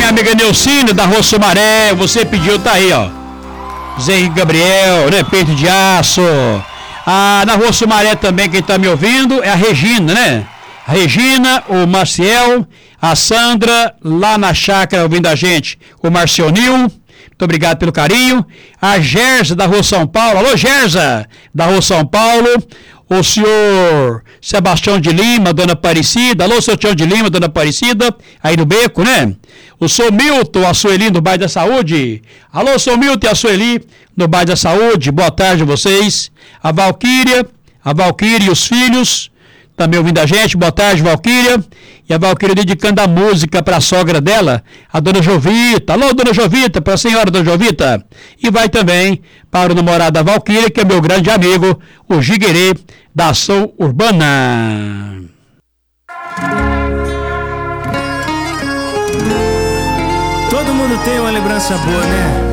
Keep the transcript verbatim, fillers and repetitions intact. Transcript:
amiga Neucine, da Rua Sumaré, você pediu, tá aí, ó. Zé Henrique Gabriel, né? Peito de aço. Ah, na Rua Sumaré também, quem tá me ouvindo é a Regina, né? A Regina, o Marciel, a Sandra, lá na chácara ouvindo a gente, o Marcionil. Muito obrigado pelo carinho. A Gersa, da Rua São Paulo. Alô, Gersa, da Rua São Paulo. O senhor Sebastião de Lima, dona Aparecida. Alô, Sebastião de Lima, dona Aparecida. Aí no Beco, né? O senhor Milton, a Sueli, no Bairro da Saúde. Alô, senhor Milton e a Sueli, no Bairro da Saúde. Boa tarde a vocês. A Valquíria, a Valquíria e os filhos, também ouvindo a gente. Boa tarde, Valquíria. E a Valquíria dedicando a música para a sogra dela, a dona Jovita. Alô, dona Jovita, para a senhora, dona Jovita. E vai também para o namorado da Valquíria, que é meu grande amigo, o Giguerê, da Ação Urbana. Todo mundo tem uma lembrança boa, né?